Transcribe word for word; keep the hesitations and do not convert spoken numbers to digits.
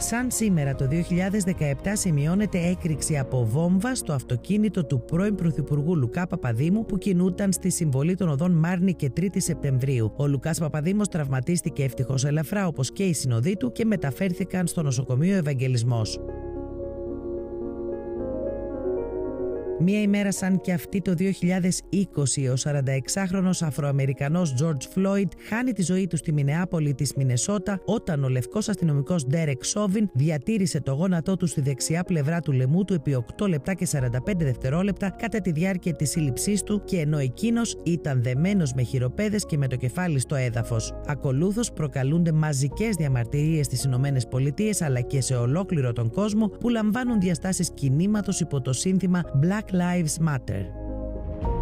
Σαν σήμερα το δύο χιλιάδες δεκαεπτά σημειώνεται έκρηξη από βόμβα στο αυτοκίνητο του πρώην Πρωθυπουργού Λουκά Παπαδήμου που κινούταν στη συμβολή των οδών Μάρνη και τρίτη Σεπτεμβρίου. Ο Λουκάς Παπαδήμος τραυματίστηκε ευτυχώς ελαφρά, όπως και οι συνοδοί του, και μεταφέρθηκαν στο νοσοκομείο Ευαγγελισμός. Μία ημέρα σαν και αυτή το δύο χιλιάδες είκοσι, ο σαρανταεξάχρονος Αφροαμερικανός George Floyd χάνει τη ζωή του στη Μινεάπολη της Μινεσότα όταν ο λευκός αστυνομικός Derek Chauvin διατήρησε το γόνατό του στη δεξιά πλευρά του λαιμού του επί οκτώ λεπτά και σαράντα πέντε δευτερόλεπτα κατά τη διάρκεια της σύλληψής του, και ενώ εκείνος ήταν δεμένος με χειροπέδες και με το κεφάλι στο έδαφος. Ακολούθως προκαλούνται μαζικές διαμαρτυρίες στις Ηνωμένες Πολιτείες αλλά και σε ολόκληρο τον κόσμο που λαμβάνουν διαστάσεις κινήματος υπό το σύνθημα Black Lives Matter.